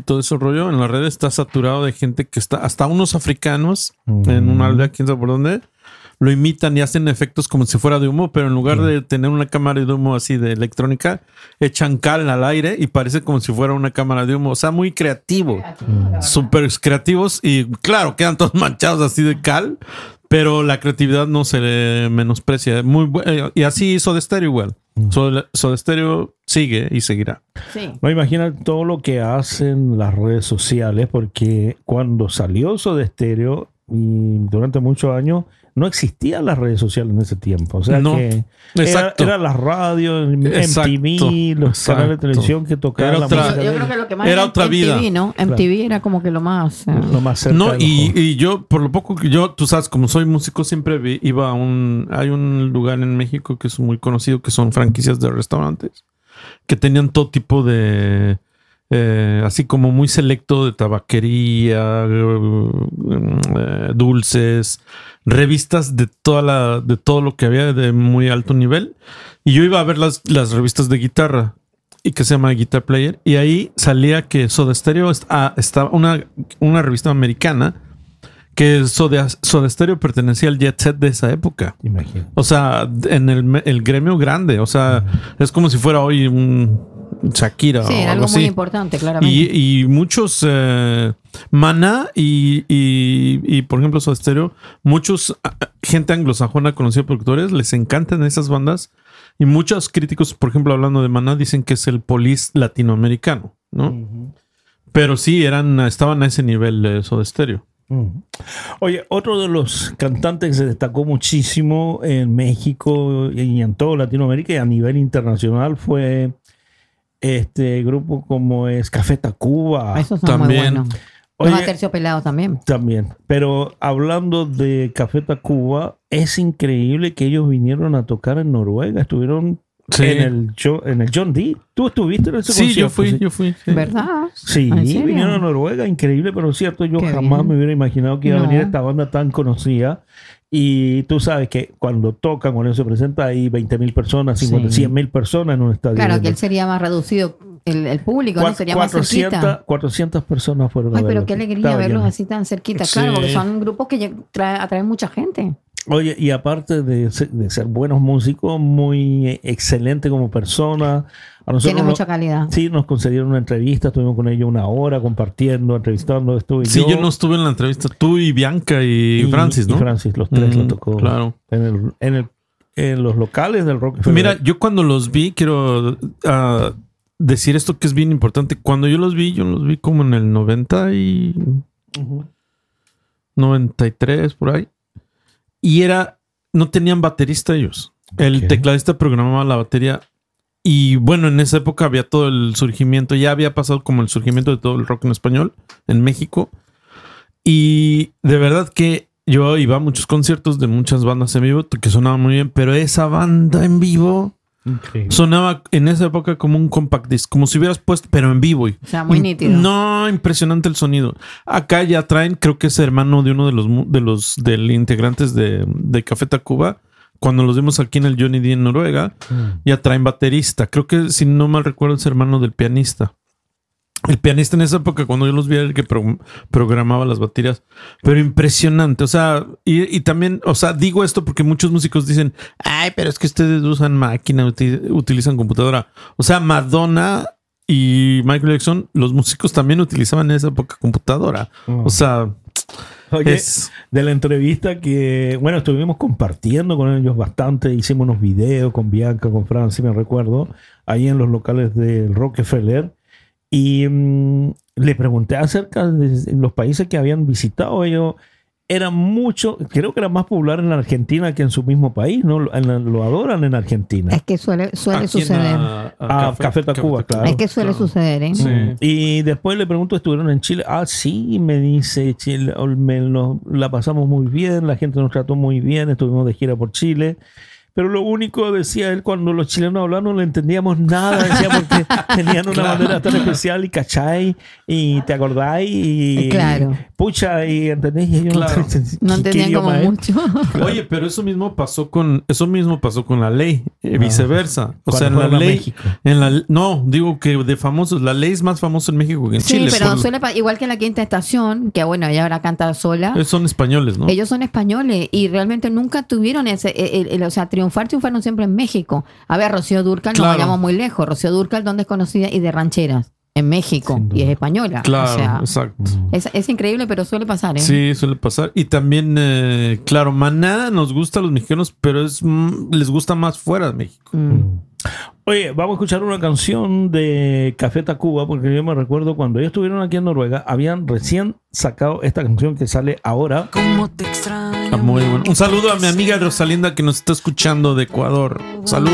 todo ese rollo, en las redes está saturado de gente que está, hasta unos africanos en una aldea, quién sabe por dónde, lo imitan y hacen efectos como si fuera de humo, pero en lugar de tener una cámara de humo así de electrónica, echan cal al aire y parece como si fuera una cámara de humo. O sea, muy creativo. Súper creativos y claro, quedan todos manchados así de cal, pero la creatividad no se le menosprecia. Muy y así Soda Stereo igual. Soda Stereo sigue y seguirá. Sí. No, imagina todo lo que hacen las redes sociales, porque cuando salió Soda Stereo y durante muchos años no existían las redes sociales en ese tiempo. O sea No, que exacto. era la radio, Exacto, MTV, los canales de televisión que tocaban la música. Yo creo que lo que más era otra vida. MTV, ¿no? MTV era como que lo más... Lo más cerca No, de los jóvenes. y yo, por lo poco que yo, tú sabes, como soy músico, siempre iba a hay un lugar en México que es muy conocido, que son franquicias de restaurantes, que tenían todo tipo de, así como muy selecto de tabaquería, dulces, revistas de todo lo que había de muy alto nivel. Y yo iba a ver las revistas de guitarra, y que se llama Guitar Player, y ahí salía que Soda Stereo estaba una revista americana, que Soda Stereo pertenecía al jet set de esa época. Imagino. O sea, en el gremio grande. O sea, es como si fuera hoy un Shakira Sí, o era algo algo muy así. importante, claramente. Y muchos Maná y por ejemplo Soda Stereo, muchos gente anglosajona conocida productores, les encantan esas bandas. Y muchos críticos, por ejemplo, hablando de Maná, dicen que es el Police latinoamericano, ¿no? Pero sí, estaban a ese nivel Soda Stereo. Oye, otro de los cantantes que se destacó muchísimo en México y en toda Latinoamérica y a nivel internacional fue este grupo como es Café Tacuba. Esos son También. muy buenos. Oye, Los Aterciopelados también. también. Pero hablando de Café Tacuba, es increíble que ellos vinieron a tocar en Noruega. Estuvieron Sí. en el John D. ¿Tú estuviste en ese Sí, concierto? yo fui. Sí. ¿Verdad? Sí, ¿En serio? vinieron a Noruega, increíble, pero cierto, yo Qué jamás bien. me hubiera imaginado que iba a No. venir esta banda tan conocida. Y tú sabes que cuando tocan, cuando se presenta, hay 20,000 personas, 50, Sí. 100,000 personas en un estadio. Claro, que él sería más reducido, el público, ¿no? Sería más cerquita. 400 personas fueron a Ay, pero verlo. qué alegría Estaba verlos lleno. así tan cerquita. Sí. Claro, porque son grupos que atraen mucha gente. Oye, y aparte de ser buenos músicos, muy excelente como persona. A nosotros Tiene mucha calidad. Sí, nos concedieron una entrevista, estuvimos con ellos una hora compartiendo, entrevistando. Estuve Sí, yo no estuve en la entrevista. Tú y Bianca y Francis, ¿no? Y Francis, los tres lo tocó. Claro. En los locales del Rock. Mira, yo cuando los vi, quiero decir esto que es bien importante. Cuando yo los vi como en el 90 y 93, por ahí. Y no tenían baterista ellos. El Ok. tecladista programaba la batería. Y bueno, en esa época había todo el surgimiento. Ya había pasado como el surgimiento de todo el rock en español en México. Y de verdad que yo iba a muchos conciertos de muchas bandas en vivo que sonaban muy bien. Pero esa banda en vivo Increíble. sonaba en esa época como un compact disc. Como si hubieras puesto, pero en vivo. O sea, muy nítido. No, impresionante el sonido. Acá ya traen, creo que es hermano de uno del integrantes de Café Tacuba. Cuando los vimos aquí en el Johnny D en Noruega, ya traen baterista. Creo que, si no mal recuerdo, es hermano del pianista. El pianista en esa época, cuando yo los vi, era el que programaba las baterías. Pero impresionante. O sea, y también, o sea, digo esto porque muchos músicos dicen, ay, pero es que ustedes usan máquina, utilizan computadora. O sea, Madonna y Michael Jackson, los músicos también utilizaban en esa época computadora. O sea, Oye, de la entrevista que, bueno, estuvimos compartiendo con ellos bastante, hicimos unos videos con Bianca, con Francis, me recuerdo, ahí en los locales del Rockefeller, y le pregunté acerca de los países que habían visitado. Ellos eran mucho, creo que era más popular en la Argentina que en su mismo país, ¿no? Lo adoran en Argentina. Es que suele aquí suceder. Café Tacuba, claro. Es que suele suceder, ¿eh? Sí. Y después le pregunto, ¿estuvieron en Chile? Ah, sí, me dice, Chile, la pasamos muy bien, la gente nos trató muy bien, estuvimos de gira por Chile, pero lo único, decía él, cuando los chilenos hablaban no le entendíamos nada, decía, porque tenían una manera tan especial y cachai, y te acordáis, y pucha, y entendés, y ellos no entendían como mucho. Oye, pero eso mismo pasó con la ley, viceversa. O sea, en la ley, no, digo que de famosos, la ley es más famosa en México que en Chile. Sí, pero suele igual que en la Quinta Estación, que bueno, ella ahora canta sola. Ellos son españoles, ¿no? Ellos son españoles y realmente nunca tuvieron o sea, triunfaron siempre en México. A ver, Rocío Dúrcal, no vayamos muy lejos. Rocío Dúrcal, ¿dónde es conocida? Y de rancheras. En México, y es española. Claro, o sea, exacto. Es increíble, pero suele pasar, ¿eh? Sí, suele pasar. Y también, claro, Maná nos gusta a los mexicanos, pero les gusta más fuera de México. Oye, vamos a escuchar una canción de Café Tacuba, porque yo me recuerdo cuando ellos estuvieron aquí en Noruega, habían recién sacado esta canción que sale ahora. Muy bueno. Un saludo a mi amiga Rosalinda que nos está escuchando de Ecuador. Saludos.